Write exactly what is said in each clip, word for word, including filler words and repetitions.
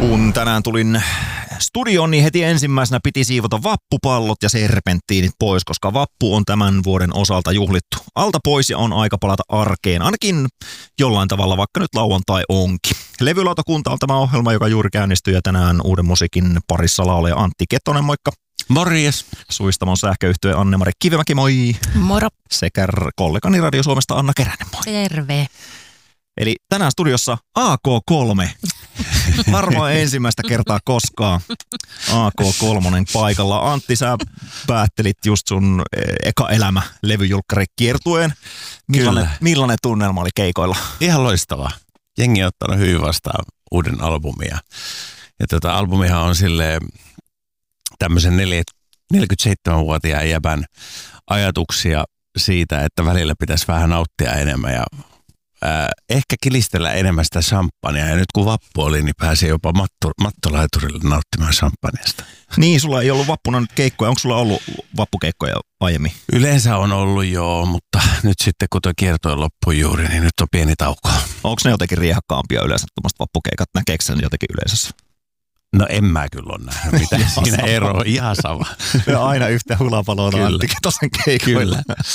Kun tänään tulin studioon, niin heti ensimmäisenä piti siivota vappupallot ja serpenttiinit pois, koska vappu on tämän vuoden osalta juhlittu alta pois ja on aika palata arkeen, ainakin jollain tavalla, vaikka nyt lauantai onkin. Levylautakunta on tämä ohjelma, joka juuri käynnistyy ja tänään uuden musiikin parissa laulaja Antti Kettonen, moikka. Morjes. Suistamon sähköyhtye Anne-Mari Kivemäki, moi. Moro. Sekä kollegani Radio Suomesta Anna Keränen, moi. Terve. Eli tänään studiossa A K kolme. Varmaan ensimmäistä kertaa koskaan A K kolme paikalla. Antti, sä päättelit just sun eka elämä levyjulkkari kiertueen. Millainen, millainen tunnelma oli keikoilla? Ihan loistava. Jengi on ottanut hyvin vastaan uuden albumia. Ja tota albumihan on silleen tämmöisen neljäkymmentäseitsemänvuotiaan jäbän ajatuksia siitä, että välillä pitäisi vähän nauttia enemmän ja Äh, ehkä kilistellä enemmän sitä champagnea. Ja nyt kun vappu oli, niin pääsi jopa matto, mattolaiturille nauttimaan champagneasta. Niin, sulla ei ollut vappuna nyt keikkoja. Onko sulla ollut vappukeikkoja aiemmin? Yleensä on ollut joo, mutta nyt sitten kun tuo kiertue loppui juuri, niin nyt on pieni tauko. Onko ne jotenkin riehakkaampia yleensä tuommoiset vappukeikat? Näkeekö sen jotenkin yleisössä? No en mä kyllä ole nähnyt, mitä siinä sama. Ero on ihan sama. Ja aina yhtä hulapaloa Antti Ketosen keikoilla.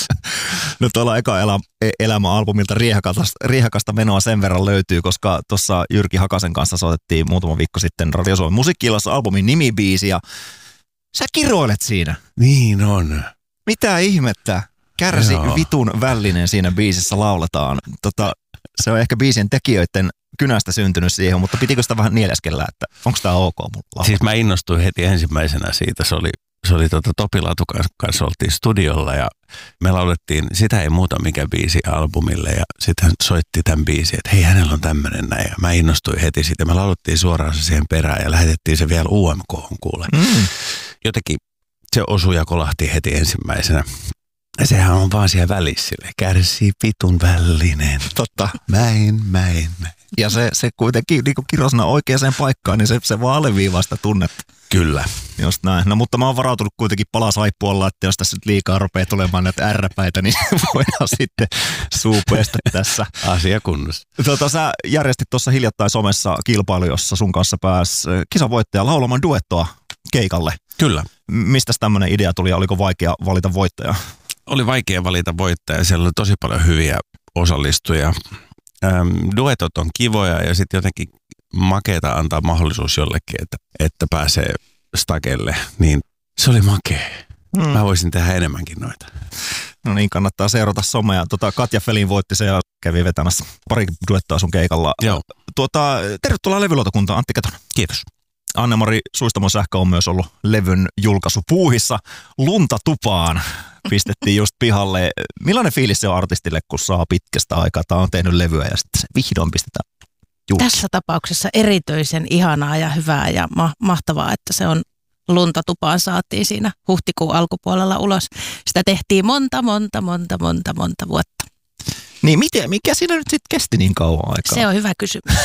No tuolla eka elä, elämä-albumilta riehakasta, riehakasta menoa sen verran löytyy, koska tuossa Jyrki Hakasen kanssa soitettiin muutama viikko sitten Radio Suomen musiikki-illassa albumin nimibiisi ja sä kiroilet siinä. Niin on. Mitä ihmettä? Kärsi Joo. vitun vällinen siinä biisissä lauletaan. Tota, se on ehkä biisin tekijöiden kynästä syntynyt siihen, mutta pitikö sitä vähän nieleskellä, että onko tämä ok mulla? Siis mä innostuin heti ensimmäisenä siitä. Se oli, se oli tota Topi Latukan kanssa, oltiin studiolla ja me laulettiin, sitä ei muuta mikä biisi albumille ja sitten hän soitti tämän biisin, että hei hänellä on tämmöinen näin ja mä innostuin heti siitä. Me laulettiin suoraan se siihen perään ja lähetettiin se vielä U M K:hon kuule. Mm. Jotenkin se osui ja kolahti heti ensimmäisenä. Ja sehän on vaan siellä välissä sille. Kärsii vitun vällinen. Totta. Mäin, mäin, mäin. Ja se, se kuitenkin niin kirosana oikeaan paikkaan, niin se, se vaan alleviivaa sitä tunnetta. Kyllä. Just näin. No mutta mä oon varautunut kuitenkin palasaippualla, että jos tässä nyt liikaa rupeaa tulemaan näitä ärräpäitä, niin voidaan sitten suupeesta tässä. Asia kunnossa. Tota, sä järjestit tuossa hiljattain somessa kilpailu, jossa sun kanssa pääsi kisavoittaja laulamaan duettoa keikalle. Kyllä. Mistäs tämmöinen idea tuli ja oliko vaikea valita voittajaa? Oli vaikea valita voittajaa. Siellä oli tosi paljon hyviä osallistujia. Ähm, duetot on kivoja ja sitten jotenkin makeeta antaa mahdollisuus jollekin, että, että pääsee stakelle. Niin se oli makea. Hmm. Mä voisin tehdä enemmänkin noita. No niin, kannattaa seurata somea. Tota, Katja Felin voitti se ja kävi vetämässä pari duettaa sun keikalla. Joo. Tuota, tervetuloa levylautakuntaan, Antti Ketonen. Kiitos. Anne-Mari Suistamon sähkö on myös ollut levyn julkaisu puuhissa. Lunta tupaan pistettiin just pihalle. Millainen fiilis se on artistille, kun saa pitkästä aikaa? Tämä on tehnyt levyä ja sitten se vihdoin pistetään julki. Tässä tapauksessa erityisen ihanaa ja hyvää ja ma- mahtavaa, että se on Lunta tupaan saatiin siinä huhtikuun alkupuolella ulos. Sitä tehtiin monta, monta, monta, monta, monta vuotta. Niin miten, mikä siinä nyt sitten kesti niin kauan aikaa? Se on hyvä kysymys.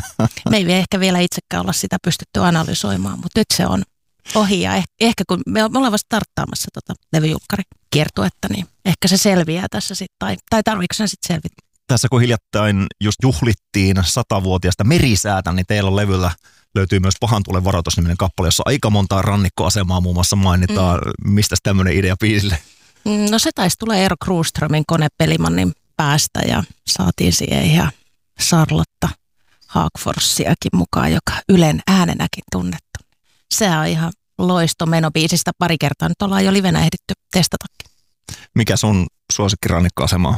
Me ei ehkä vielä itsekään olla sitä pystytty analysoimaan, mutta nyt se on ohi. Ja ehkä, ehkä kun me ollaan vasta starttaamassa tota levyjulkkarikiertuetta, niin ehkä se selviää tässä sitten. Tai, tai tarvitsetko sen sitten selvitä? Tässä kun hiljattain just juhlittiin satavuotiaasta merisäätä, niin teillä on levyllä löytyy myös Pahan tulen varoitusniminen kappale, jossa aika montaa rannikkoasemaa muun muassa mainitaan. Mm. Mistä tämmöinen idea biisille? No se taisi tulla Eero Kruuströmin Konepelimannin päästä ja saatiin siihen ihan Charlotta Haagforssiakin mukaan, joka Ylen äänenäkin tunnettu. Sehän on ihan loisto menobiisistä. Pari kertaa nyt ollaan jo livenä ehditty testatakin. Mikä sun suosikkirannikkoasema on?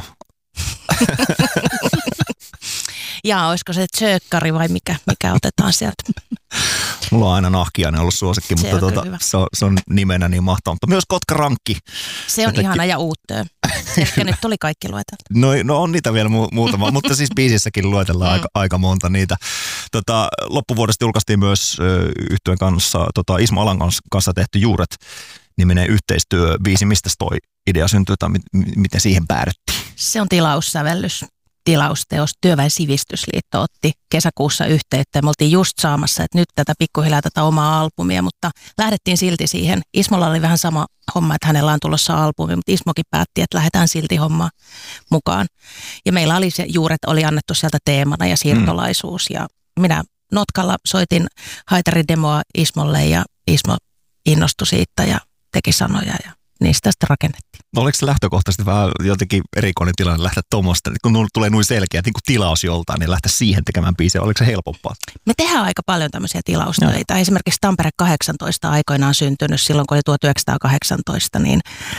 Jaa, olisiko se Tsökkari vai mikä, mikä otetaan sieltä? Mulla on aina Nahkiainen ollut suosikki, se mutta on, tuota, se, on, se on nimenä niin mahtava. Mutta myös Kotka-rankki. Se on Jotenkin... ihana ja uuttöö. Ehkä nyt tuli kaikki lueteltu. No, no on niitä vielä mu- muutama, mutta siis biisissäkin luetellaan mm. aika, aika monta niitä. Tota, loppuvuodesta julkaistiin myös ö, yhtyeen kanssa, tota, Ismo Alan kanssa tehty Juuret-niminen yhteistyöbiisi. Mistä toi idea syntyi tai mi- miten siihen päädyttiin? Se on tilaussävellys. Tilausteos. Työväen sivistysliitto otti kesäkuussa yhteyttä. Me oltiin just saamassa, että nyt tätä pikkuhiljaa tätä omaa albumia, mutta lähdettiin silti siihen. Ismolla oli vähän sama homma, että hänellä on tulossa albumi, mutta Ismokin päätti, että lähdetään silti hommaan mukaan. Ja meillä oli se Juuret oli annettu sieltä teemana ja siirtolaisuus. Ja minä Notkalla soitin haitaridemoa Ismolle ja Ismo innostui siitä ja teki sanoja ja niistä sitten rakennettiin. Oliko se lähtökohtaisesti vähän jotenkin erikoinen tilanne lähteä tuommoista, kun tulee noin selkeä, niin kuin tilaus joltain, niin lähteä siihen tekemään biisiä? Oliko se helpompaa? Me tehdään aika paljon tämmöisiä tilaustöitä. No. Esimerkiksi Tampere kahdeksantoista aikoinaan syntynyt silloin, kun oli tuhatyhdeksänsataakahdeksantoista, niin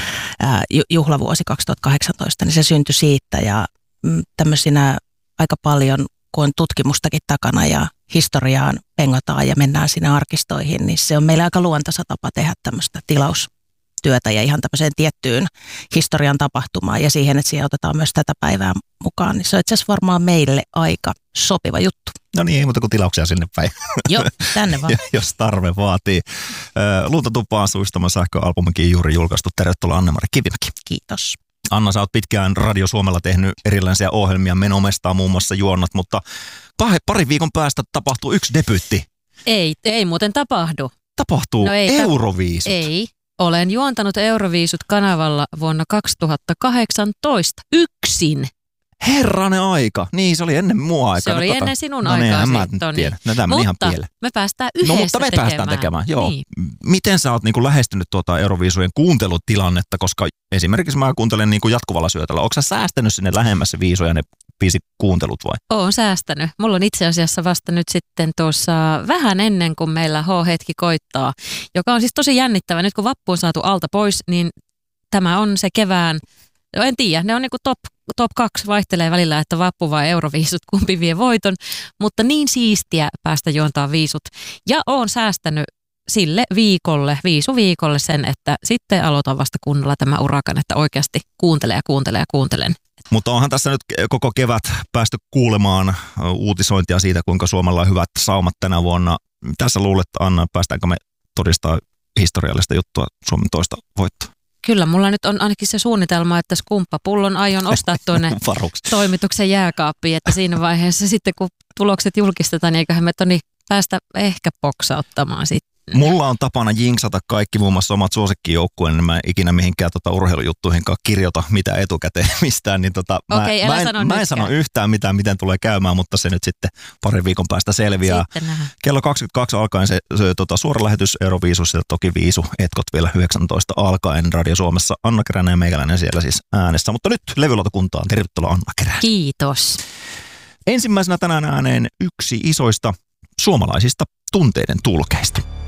ää, juhlavuosi kaksituhattakahdeksantoista, niin se syntyi siitä ja mm, tämmöisinä aika paljon, kun on tutkimustakin takana ja historiaan pengotaan ja mennään sinne arkistoihin, niin se on meillä aika luontaisa tapa tehdä tämmöistä tilaustyötä ja ihan tämmöiseen tiettyyn historian tapahtumaan ja siihen, että siihen otetaan myös tätä päivää mukaan, niin se on itse asiassa varmaan meille aika sopiva juttu. No niin, ei muuta kuin tilauksia sinne päin. Joo, tänne vaan. Jos tarve vaatii. Luuntotupaan suistama sähköalbumikin juuri julkaistu. Tervetuloa Anne-Mari Kivimäki. Kiitos. Anna, sä oot pitkään Radio Suomella tehnyt erilaisia ohjelmia, Menomestaa muun muassa juonnat, mutta kahden, parin viikon päästä tapahtuu yksi debyytti. Ei, ei muuten tapahdu. Tapahtuu no ei, Euroviisut. Ei, olen juontanut Euroviisut kanavalla vuonna kaksituhattakahdeksantoista yksin. Herranen aika. Niin, se oli ennen mua aikaa. Se oli no, ennen sinun no, aikaa. No niin, mä tiedä. No tämä ihan pieleen. me päästään yhdessä No mutta me tekemään. päästään tekemään, joo. Niin. Miten sä oot niinku lähestynyt tuota Euroviisujen kuuntelutilannetta, koska esimerkiksi mä kuuntelen niinku jatkuvalla syötöllä. Onko sä säästänyt sinne lähemmäs viisuja ne biisi kuuntelut vai? Oon säästänyt. Mulla on itse asiassa vasta nyt sitten tuossa vähän ennen kuin meillä H-hetki koittaa, joka on siis tosi jännittävä. Nyt kun vappu on saatu alta pois, niin tämä on se kevään, no en tiedä, ne on niinku top, top kaksi vaihtelee välillä, että vappu vai Euroviisut, kumpi vie voiton, mutta niin siistiä päästä juontaa viisut. Ja oon säästänyt sille viikolle, viisuviikolle sen, että sitten aloitan vasta kunnolla tämä urakan, että oikeasti kuuntelen ja kuuntelen ja kuuntelen. Mutta onhan tässä nyt koko kevät päästy kuulemaan uutisointia siitä, kuinka Suomella on hyvät saumat tänä vuonna. Tässä luulet, Anna, päästäänkö me todistaa historiallista juttua Suomen toista voittoa? Kyllä, mulla nyt on ainakin se suunnitelma, että skumppapullon aion ostaa tuonne toimituksen jääkaappiin, että siinä vaiheessa sitten kun tulokset julkistetaan, niin eiköhän me toni päästä ehkä boksauttamaan sitten. Mulla on tapana jinksata kaikki muun muassa omat suosikkijoukkueen, niin mä en ikinä mihinkään tota urheilujuttuihinkaan kirjoita mitä etukäteen mistään. Niin tota, Okei, mä, mä, en, sano mä en sano yhtään mitään, miten tulee käymään, mutta se nyt sitten parin viikon päästä selviää. Kello kaksikymmentäkaksi alkaen se, se tota, suora lähetys Euroviisussa ja toki viisu etkot vielä yhdeksäntoista alkaen Radio Suomessa. Anna Keränen ja meikäläinen siellä siis äänessä. Mutta nyt levylautakuntaan. Tervetuloa Anna Keränen. Kiitos. Ensimmäisenä tänään ääneen yksi isoista suomalaisista tunteiden tulkeista.